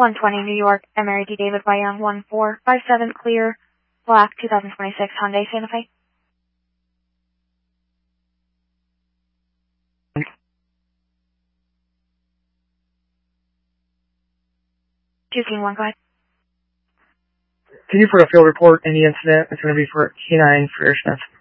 120 New York, Emery D. David Young, 1457 Clear, Black, 2026 Hyundai Santa Fe. King 1, go ahead. Can you put a field report in the incident? It's going to be for K9 for Smith.